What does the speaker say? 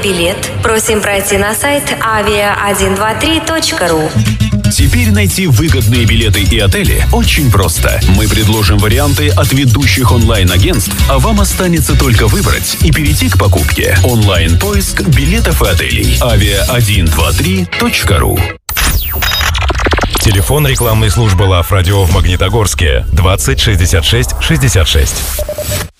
Билет просим пройти на сайт avia123.ru. Теперь найти выгодные билеты и отели очень просто. Мы предложим варианты от ведущих онлайн-агентств, а вам останется только выбрать и перейти к покупке. Онлайн-поиск билетов и отелей. avia123.ru. Телефон рекламной службы Лав Радио в Магнитогорске 20 66 66.